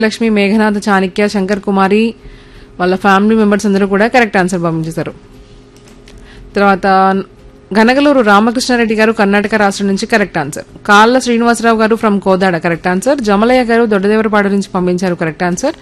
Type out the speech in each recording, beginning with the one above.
లక్ష్మి, మేఘనాథ్, చాణక్య, శంకర్ కుమారి వాళ్ళ family members అందరూ కూడా కరెక్ట్ ఆన్సర్ పంపించేశారు. తర్వాత గనగలూరు రామకృష్ణారెడ్డి గారు కర్ణాటక రాష్ట్రం నుంచి కరెక్ట్ ఆన్సర్. కాళ్ళ శ్రీనివాసరావు గారు from Kodad correct answer. Jamalaiah గారు దొడ్డదేవరపాడు నుంచి పంపించారు కరెక్ట్ ఆన్సర్.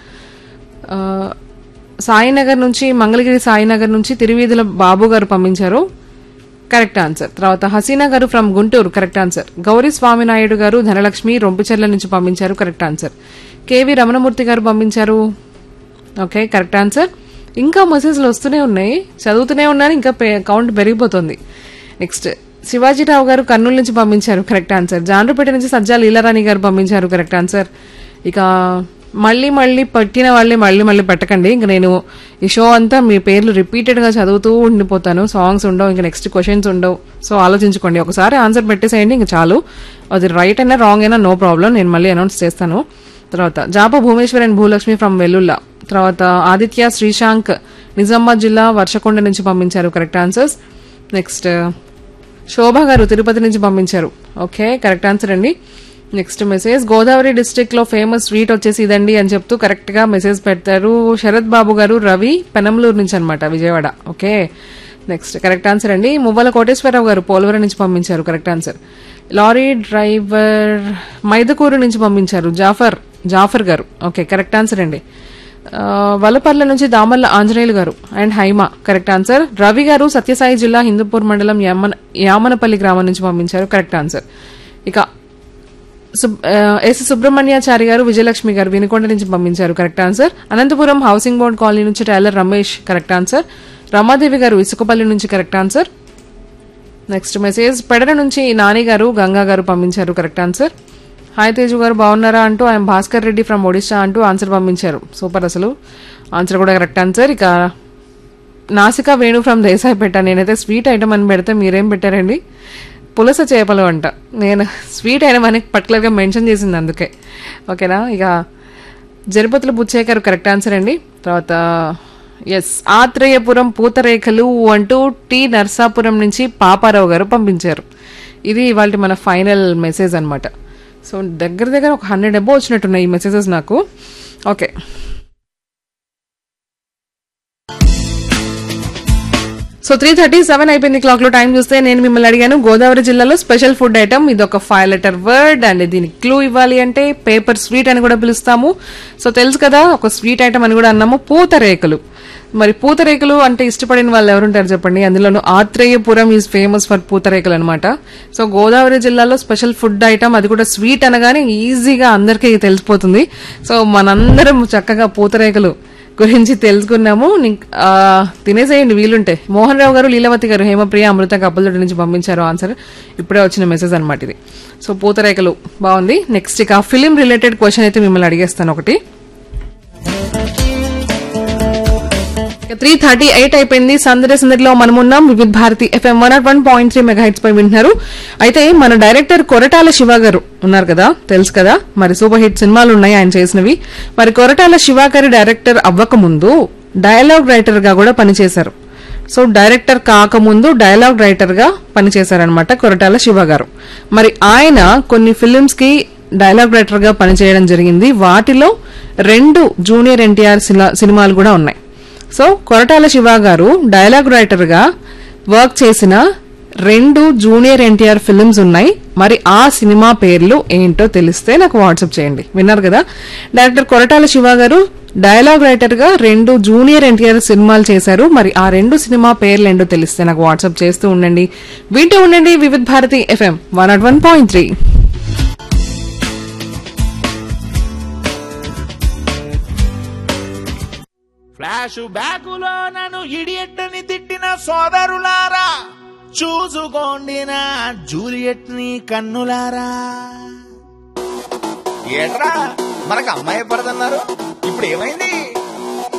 సాయినగర్ నుంచి మంగళగిరి సాయినగర్ నుంచి తిరువీధుల బాబు గారు పంపించారు కరెక్ట్ ఆన్సర్. తర్వాత హసీనా గారు from Guntur correct answer. Gauri Swami Naidu గారు ధనలక్ష్మి రొంపిచెర్ల నుంచి పంపించారు కరెక్ట్ ఆన్సర్. కేవీ రమణమూర్తి గారు పంపించారు ఓకే కరెక్ట్ ఆన్సర్. ఇంకా మెసేజ్లు వస్తూనే ఉన్నాయి, చదువుతూనే ఉన్నాను, ఇంకా కౌంట్ పెరిగిపోతుంది. నెక్స్ట్ శివాజీరావు గారు కర్నూలు నుంచి పంపించారు కరెక్ట్ ఆన్సర్. జాన్రుపేట నుంచి సజ్జా లీలారాణి గారు పంపించారు కరెక్ట్ ఆన్సర్. ఇక మళ్ళీ పట్టిన వాళ్ళే మళ్ళీ పెట్టకండి, ఇంక నేను ఈ షో అంతా మీ పేర్లు రిపీటెడ్ గా చదువుతూ ఉండిపోతాను. సాంగ్స్ ఉండవు, ఇంకా నెక్స్ట్ క్వశ్చన్స్ ఉండవు. సో ఆలోచించుకోండి, ఒకసారి ఆన్సర్ పెట్టేసేయండి, ఇంక చాలు. అది రైట్ అయినా రాంగ్ అయినా నో ప్రాబ్లం, నేను మళ్ళీ అనౌన్స్ చేస్తాను. తర్వాత జాప భూమేశ్వర్ అండ్ భూలక్ష్మి ఫ్రమ్ వెల్లుల్లా. తర్వాత ఆదిత్య శ్రీశాంక్ నిజామాబాద్ జిల్లా వర్షకొండ నుంచి పంపించారు కరెక్ట్ ఆన్సర్స్. నెక్స్ట్ శోభ గారు తిరుపతి నుంచి పంపించారు ఓకే కరెక్ట్ ఆన్సర్ అండి. నెక్స్ట్ మెసేజ్ గోదావరి డిస్ట్రిక్ట్ లో ఫేమస్ స్వీట్ వచ్చేసి ఇదండి అని చెప్తూ కరెక్ట్ గా మెసేజ్ పెడతారు శరత్ బాబు గారు రవి పెనంలూరు నుంచి అనమాట Vijayawada okay. Next correct answer అండి. మువ్వల కోటేశ్వరరావు గారు పోలవరం నుంచి పంపించారు correct answer. Lorry driver Mydukur నుంచి పంపించారు జాఫర్ గారు ఓకే కరెక్ట్ ఆన్సర్ అండి. వలపర్ల నుంచి దామర్ల ఆంజనేయులు గారు and Haima correct answer. Ravi గారు సత్యసాయి జిల్లా హిందూపూర్ మండలం యామనపల్లి గ్రామం నుంచి పంపించారు కరెక్ట్ ఆన్సర్. ఇక ఎస్ సుబ్రహ్మణ్యాచారి గారు విజయలక్ష్మి గారు వినుకొండ నుంచి పంపించారు correct answer. Anantapuram housing board colony నుంచి tailor Ramesh correct answer. Ramadevi గారు ఇసుకపల్లి నుంచి కరెక్ట్ ఆన్సర్. నెక్స్ట్ మెసేజ్ పెడర నుంచి నాని గారు గంగా గారు పంపించారు కరెక్ట్ ఆన్సర్. హాయ్ తేజు గారు బాగున్నారా అంటూ ఐఎమ్ భాస్కర్ రెడ్డి ఫ్రమ్ ఒడిశా అంటూ ఆన్సర్ పంపించారు సూపర్, అసలు ఆన్సర్ కూడా కరెక్ట్ ఆన్సర్. ఇక నాసికా వేణు ఫ్రమ్ దేశాయిపేట, నేనైతే స్వీట్ ఐటమ్ అని పెడితే మీరేం పెట్టారండి, పులస చేపలు అంట. నేను స్వీట్ ఐటమ్ అని పర్టికులర్ గా మెన్షన్ చేసింది అందుకే ఓకేనా. ఇక జరిపతులు బుచ్చేకారు కరెక్ట్ ఆన్సర్ అండి. తర్వాత ఎస్ ఆత్రేయపురం పూతరేఖలు అంటూ టి నర్సాపురం నుంచి పాపారావు గారు పంపించారు. ఇది ఇవాళ మన ఫైనల్ మెసేజ్ అనమాట. సో దగ్గర ఒక 100 అబౌవ్ వచ్చినట్టున్నాయి ఈ మెసేజెస్ నాకు ఓకే. సో 3:37 అయిపోయింది క్లాక్ లో. టైం చూస్తే నేను మిమ్మల్ని అడిగాను గోదావరి జిల్లాలో స్పెషల్ ఫుడ్ ఐటమ్, ఇది ఒక 5 letter వర్డ్ అండ్ దీనికి క్లూ ఇవ్వాలి అంటే పేపర్ స్వీట్ అని కూడా పిలుస్తాము. సో తెలుసు కదా, ఒక స్వీట్ ఐటమ్ అని కూడా అన్నాము, పూతరేకులు. మరి పూతరేకులు అంటే ఇష్టపడిన వాళ్ళు ఎవరుంటారు చెప్పండి, అందులోనూ ఆత్రేయపురం ఈజ్ ఫేమస్ ఫర్ పూతరేకులు అనమాట. సో గోదావరి జిల్లాలో స్పెషల్ ఫుడ్ ఐటమ్, అది కూడా స్వీట్ అనగానే ఈజీగా అందరికీ తెలిసిపోతుంది. సో మనందరం చక్కగా పూతరేకులు గురించి తెలుసుకున్నాము. తినేసేయండి వీలుంటే. మోహన్ రావు గారు, లీలావతి గారు, హేమప్రియ, అమృత కప్పలతోటి నుంచి పంపించారు ఆన్సర్. ఇప్పుడే వచ్చిన మెసేజ్ అనమాట ఇది. సో పూతరేకులు బాగుంది. నెక్స్ట్ ఇక ఫిలిం రిలేటెడ్ క్వశ్చన్ అయితే మిమ్మల్ని అడిగేస్తాను ఒకటి. 3:38 అయిపోయింది. సందడిలో మనమున్నాం. వివిధ భారతి FM 101.3 మెగాహెట్స్ పై వింటున్నారు. అయితే మన డైరెక్టర్ కొరటాల శివ గారు ఉన్నారు కదా, తెలుసు కదా, మరి సూపర్ హిట్ సినిమాలు ఉన్నాయి ఆయన చేసినవి. మరి కొరటాల శివ గారి డైరెక్టర్ అవ్వక ముందు డైలాగ్ రైటర్ గా కూడా పనిచేశారు. సో డైరెక్టర్ కాకముందు డైలాగ్ రైటర్ గా పనిచేశారనమాట కొరటాల శివ గారు. మరి ఆయన కొన్ని ఫిలిమ్స్ కి డైలాగ్ రైటర్ గా పనిచేయడం జరిగింది. వాటిలో 2 జూనియర్ ఎన్టీఆర్ సినిమాలు కూడా ఉన్నాయి. సో కొరటాల శివ గారు డైలాగ్ రైటర్ గా వర్క్ చేసిన 2 జూనియర్ ఎన్టీఆర్ ఫిల్మ్స్ ఉన్నాయి. మరి ఆ సినిమా పేర్లు ఏంటో తెలిస్తే నాకు వాట్సాప్ చేయండి. విన్నారు కదా, డైరెక్టర్ కొరటాల శివ గారు డైలాగ్ రైటర్ గా 2 జూనియర్ ఎన్టీఆర్ సినిమాలు చేశారు. మరి ఆ 2 సినిమా పేర్లు ఏంటో తెలిస్తే నాకు వాట్సాప్ చేస్తూ ఉండండి. వింటూ ఉండండి వివిధ భారతి FM 101.3. ఫ్లాష్ బ్యాకులో నన్ను ఇడియట్ ని తిట్టిన సోదరులారా, చూసుకోండి నా జూలియట్ ని కన్నులారా. ఏట్రా మనకు అమ్మాయి పడదన్నారు, ఇప్పుడు ఏమైంది?